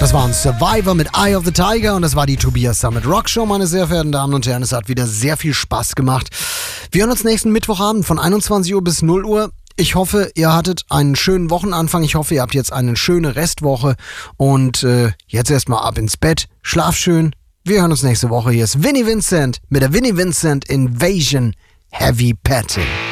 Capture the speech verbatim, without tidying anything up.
Das war ein Survivor mit Eye of the Tiger und das war die Tobias Summit Rock Show, meine sehr verehrten Damen und Herren. Es hat wieder sehr viel Spaß gemacht. Wir hören uns nächsten Mittwochabend von einundzwanzig Uhr bis null Uhr. Ich hoffe, ihr hattet einen schönen Wochenanfang. Ich hoffe, ihr habt jetzt eine schöne Restwoche. Und äh, jetzt erstmal ab ins Bett. Schlaf schön. Wir hören uns nächste Woche. Hier ist Vinnie Vincent mit der Vinnie Vincent Invasion Heavy Petting.